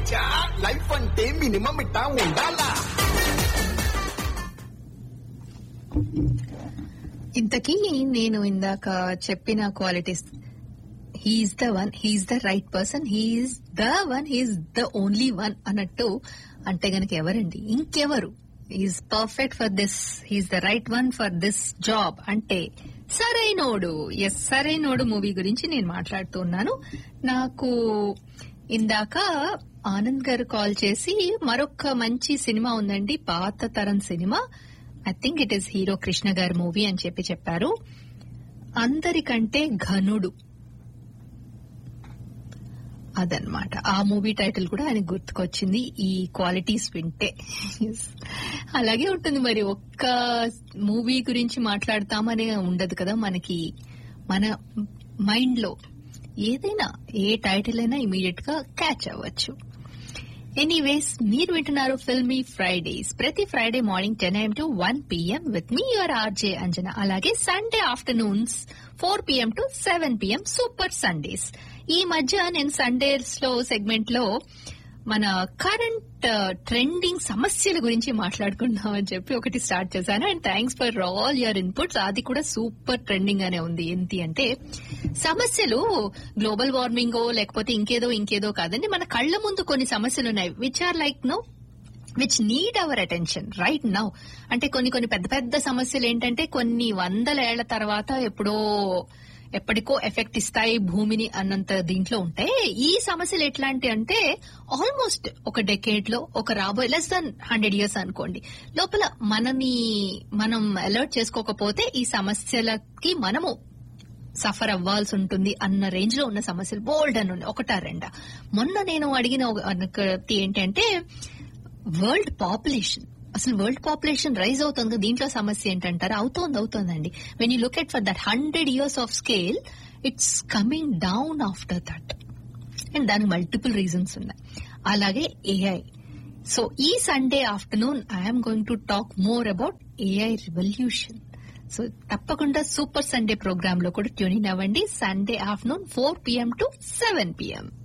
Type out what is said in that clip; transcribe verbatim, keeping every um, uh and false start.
చా లైఫ్ అంటే మినిమం ఇట్టా ఉండాలా. ఇంతకీ నేను ఇందాక చెప్పిన qualities, he's the one, he's the right person, he's the one, he's the only one అన్నట్టు అంటే గనక ఎవరండి, ఇంకెవరు, he's perfect for this, he's the right one for this job అంటే సరైనోడు. ఎస్, సరైనోడు మూవీ గురించి నేను మాట్లాడుతున్నాను. నాకు ఇందాక ఆనంద్ గారు కాల్ చేసి మరొక మంచి సినిమా ఉందండి, పాత తరం cinema, I think it is hero Krishna గారి మూవీ అని చెప్పి చెప్పారు. అందరికంటే ఘనుడు, అదనమాట ఆ మూవీ టైటిల్ కూడా ఆయన గుర్తుకొచ్చింది ఈ క్వాలిటీస్ వింటే. అలాగే ఉంటుంది మరి, ఒక్క మూవీ గురించి మాట్లాడతామనే ఉండదు కదా మనకి, మన మైండ్ లో ఏదైనా ఏ టైటిల్ అయినా ఇమీడియట్ గా క్యాచ్ అవ్వచ్చు. ఎనీవేస్, మీరు వింటున్నారు ఫిల్మీ ఫ్రైడేస్, ప్రతి Friday morning ten AM to one PM with me your RJ అంజన. అలాగే Sunday afternoons four PM to seven PM super Sundays. ఈ మధ్య నేను సండేస్ లో సెగ్మెంట్ లో మన కరెంట్ ట్రెండింగ్ సమస్యల గురించి మాట్లాడుకుందాం అని చెప్పి ఒకటి స్టార్ట్ చేశాను. And thanks for all your inputs. అది కూడా సూపర్ ట్రెండింగ్ గానే ఉంది. ఏంటి అంటే, సమస్యలు గ్లోబల్ వార్మింగ్ లేకపోతే ఇంకేదో ఇంకేదో కాదండి, మన కళ్ల ముందు కొన్ని సమస్యలు ఉన్నాయి which are like no which need our attention right now. అంటే కొన్ని కొన్ని పెద్ద పెద్ద సమస్యలు ఏంటంటే కొన్ని వందల ఏళ్ల తర్వాత ఎప్పుడో ఎప్పటికో ఎఫెక్ట్ ఇస్తాయి భూమిని అన్నంత దీంట్లో ఉంటాయి. ఈ సమస్యలు ఎట్లాంటి అంటే ఆల్మోస్ట్ ఒక డెకేడ్ లో, ఒక రాబోయే లెస్ దాన్ హండ్రెడ్ ఇయర్స్ అనుకోండి లోపల మనని మనం అలర్ట్ చేసుకోకపోతే ఈ సమస్యలకి మనము సఫర్ అవ్వాల్సి ఉంటుంది అన్న రేంజ్ లో ఉన్న సమస్యలు బోల్డ్ అని ఉన్నాయి, ఒకటా రెండా. మొన్న నేను అడిగిన ఒకటి ఏంటంటే వరల్డ్ పాపులేషన్, అసలు వరల్డ్ పాపులేషన్ రైజ్ అవుతుంది, దీంట్లో సమస్య ఏంటంటారు? అవుతోంది అవుతోందండి. When you look at for that hundred years of scale, it's coming down after that. And దానికి మల్టిపుల్ రీజన్స్ ఉన్నాయి. అలాగే ఏఐ. సో ఈ Sunday afternoon I'm going to talk more about AI revolution. So తప్పకుండా super Sunday programme లో కూడా tune in అవ్వండి, Sunday afternoon four PM to seven PM.